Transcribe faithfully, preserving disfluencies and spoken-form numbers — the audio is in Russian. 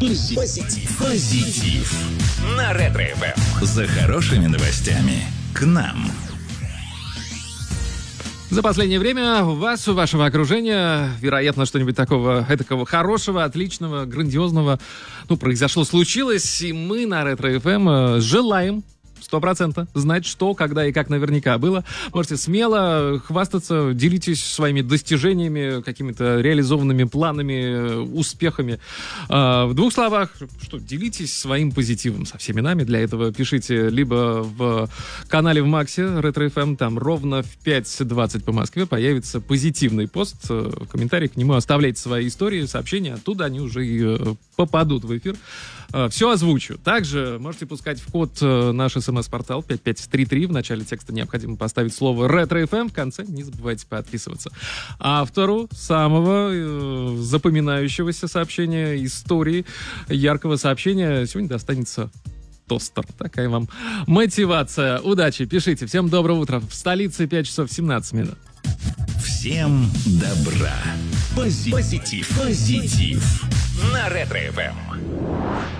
Позитив. Позитив. На Ретро-эф эм. За хорошими новостями к нам. За последнее время у вас, у вашего окружения, вероятно, что-нибудь такого этакого хорошего, отличного, грандиозного, ну, произошло, случилось, и мы на Ретро-эф эм желаем сто процентов знать, что, когда и как наверняка было. Можете смело хвастаться, делитесь своими достижениями, какими-то реализованными планами, успехами. А, в двух словах, что делитесь своим позитивом со всеми нами. Для этого пишите либо в канале в Максе Ретро-эф эм, там ровно в пять двадцать по Москве появится позитивный пост. В комментариях к нему оставляйте свои истории, сообщения, оттуда они уже и попадут в эфир. Все озвучу. Также можете пускать в код наш смс-портал пять пять три три. В начале текста необходимо поставить слово «Ретро-эф эм». В конце не забывайте подписываться. Автору самого э, запоминающегося сообщения, истории, яркого сообщения сегодня достанется тостер. Такая вам мотивация. Удачи, пишите. Всем доброго утра. В столице пять часов семнадцать минут. Всем добра. Позитив. Позитив. Позитив. На Ретро-эф эм.